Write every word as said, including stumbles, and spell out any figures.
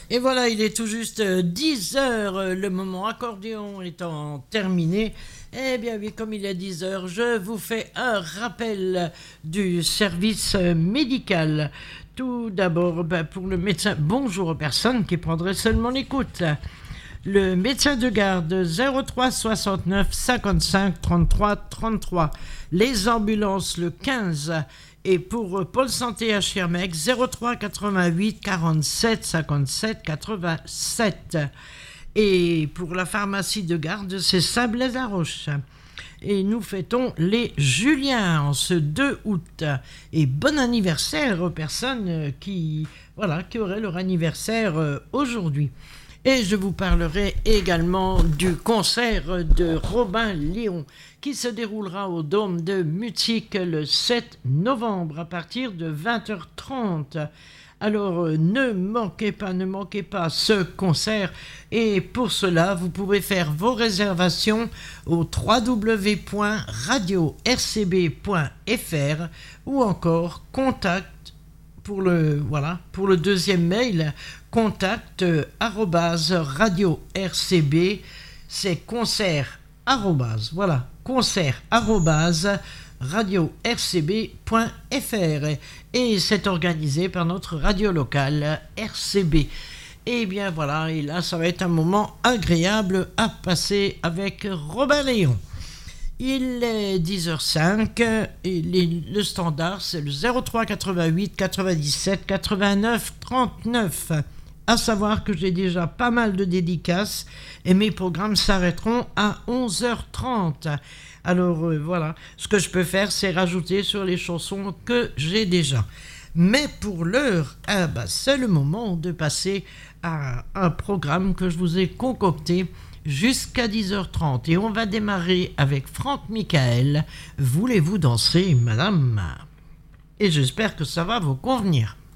Et voilà, il est tout juste dix heures, le moment accordéon étant terminé. Eh bien oui, comme il est dix heures, je vous fais un rappel du service médical. Tout d'abord, ben, pour le médecin, bonjour aux personnes qui prendraient seulement l'écoute. Le médecin de garde zéro trois soixante-neuf cinquante-cinq trente-trois trente-trois. Les ambulances le quinze. Et pour Pôle Santé à Schirmeck, zéro trois quatre-vingt-huit quarante-sept cinquante-sept quatre-vingt-sept. Et pour la pharmacie de garde, c'est Saint-Blaise-la-Roche. Et nous fêtons les Juliens en ce deux août. Et bon anniversaire aux personnes qui, voilà, qui auraient leur anniversaire aujourd'hui. Et je vous parlerai également du concert de Robin Léon qui se déroulera au Dôme de Mutzig le sept novembre à partir de vingt heures trente. Alors ne manquez pas, ne manquez pas ce concert et pour cela vous pouvez faire vos réservations au w w w point radio r c b point f r ou encore contact pour le voilà pour le deuxième mail contact arobase radio r c b, c'est concert arobase voilà concert arobase radio r c b point f r et c'est organisé par notre radio locale R C B. Et bien voilà, et là ça va être un moment agréable à passer avec Robin Léon. Il est dix heures cinq et les, le standard c'est le zéro trois quatre-vingt-huit quatre-vingt-dix-sept quatre-vingt-neuf trente-neuf. À savoir que j'ai déjà pas mal de dédicaces et mes programmes s'arrêteront à onze heures trente. Alors euh, voilà, ce que je peux faire c'est rajouter sur les chansons que j'ai déjà. Mais pour l'heure, ah bah, c'est le moment de passer à un programme que je vous ai concocté jusqu'à dix heures trente. Et on va démarrer avec Franck Michael. Voulez-vous danser, madame ? Et j'espère que ça va vous convenir.